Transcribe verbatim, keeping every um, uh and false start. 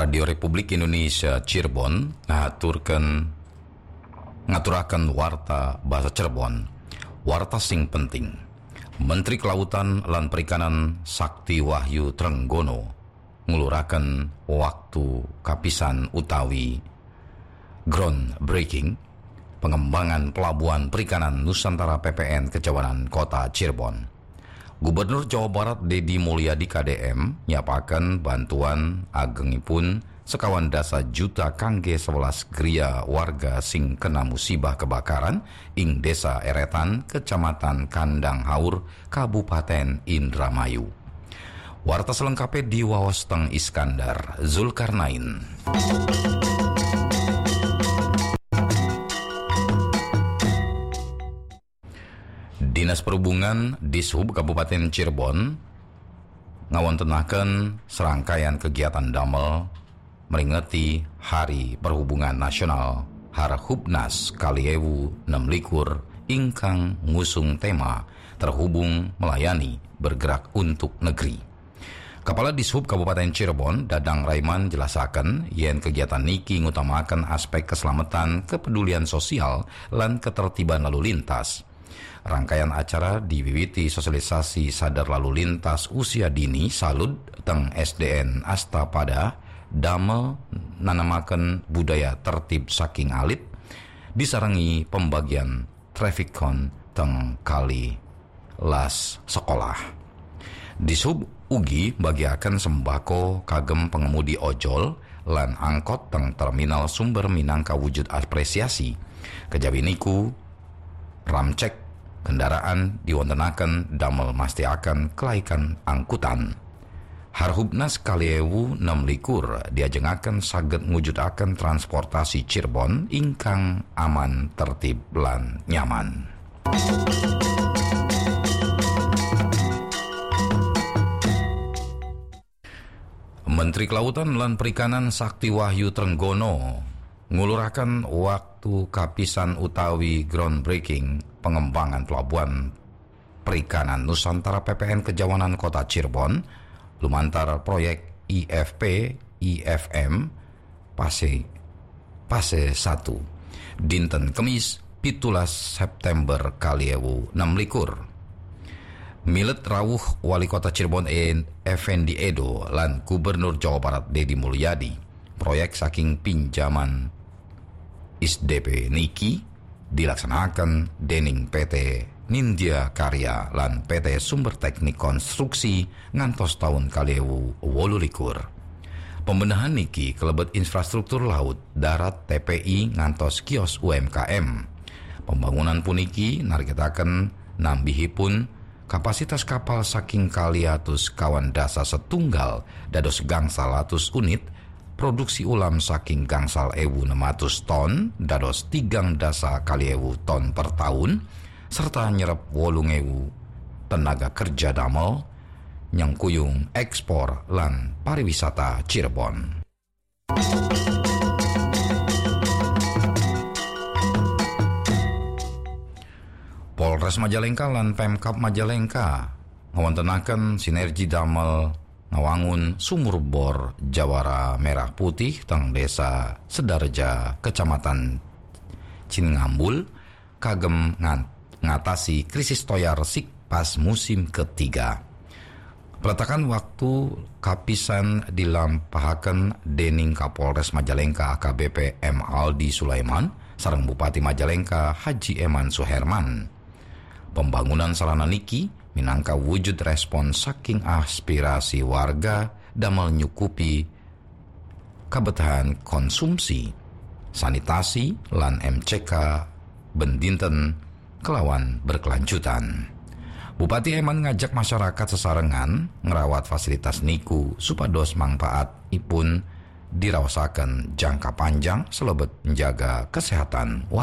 Radio Republik Indonesia Cirebon ngaturkeun ngaturaken warta bahasa Cirebon. Warta sing penting. Menteri Kelautan lan Perikanan Sakti Wahyu Trenggono nguluraken waktu kapisan utawi groundbreaking pengembangan pelabuhan perikanan Nusantara P P N Kejawanan Kota Cirebon. Gubernur Jawa Barat Deddy Mulyadi K D M nyapaken bantuan agengipun sekawan dasa juta kangge sebelas geria warga sing kena musibah kebakaran ing Desa Eretan, Kecamatan Kandang Haur, Kabupaten Indramayu. Warta selengkapnya di waos teng Iskandar Zulkarnain. Dinas Perhubungan Dishub Kabupaten Cirebon ngawontenaken serangkaian kegiatan damel meringeti Hari Perhubungan Nasional Harhubnas Kaliewu enam likur ingkang ngusung tema terhubung melayani bergerak untuk negeri. Kepala Dishub Kabupaten Cirebon Dadang Raiman jelasaken yen kegiatan niki ngutamakan aspek keselamatan, kepedulian sosial lan ketertiban lalu lintas. Rangkaian acara diwiwiti sosialisasi sadar lalu lintas usia dini salud teng S D N Astapada damel nanamaken budaya tertib saking alit disarengi pembagian traffic cone teng kali las sekolah. Dishub ugi bagiaken sembako kagem pengemudi ojol lan angkot teng terminal Sumber minangka wujud apresiasi. Kejawi niku ramcek kendaraan diwontenaken damel mastiaken kelaikan angkutan. Harhubnas Kaliewu enam likur diajengaken saged ngujudaken transportasi Cirebon ingkang aman, tertib lan nyaman. Menteri Kelautan lan Perikanan Sakti Wahyu Trenggono nguluraken waktu kapisan utawi groundbreaking pengembangan pelabuhan perikanan Nusantara P P N Kejawanan Kota Cirebon lumantar proyek I F P I F M Pase Pase satu dinten Kemis pitulas September kaliewu enam likur. Milet rawuh Wali Kota Cirebon Effendi Edo lan Gubernur Jawa Barat Deddy Mulyadi proyek saking pinjaman I S D P niki dilaksanakan dening P T Nindya Karya lan P T Sumber Teknik Konstruksi ngantos tahun kaliewu wolu likur. Pembenahan niki kelebet infrastruktur laut, darat, T P I ngantos kios U M K M. Pembangunan puniki nargetaken nambihipun kapasitas kapal saking kaliatus kawan dasa setunggal dados gangsal atus unit, produksi ulam saking gangsal ewu enam ratus ton dados tigang dasa kali ewu ton per tahun, serta nyerep wolung ewu tenaga kerja damel nyangkuyung ekspor lan pariwisata Cirebon. Polres Majalengka lan Pemkab Majalengka ngawontenaken sinergi damel ngawangun sumur bor Jawara Merah Putih teng Desa Sedarja Kecamatan Cinngambul kagem ngatasi krisis toya resik pas musim ketiga. Peletakan waktu kapisan dilampahaken dening Kapolres Majalengka A K B P M Aldi Sulaiman sareng Bupati Majalengka Haji Eman Suherman. Pembangunan sarana niki minangka wujud respon saking aspirasi warga damel nyukupi kabetahan konsumsi, sanitasi lan M C K bendinten kelawan berkelanjutan. Bupati Eman ngajak masyarakat sesarengan ngerawat fasilitas niku supados manfaat ipun diraosaken jangka panjang selebet menjaga kesehatan warga.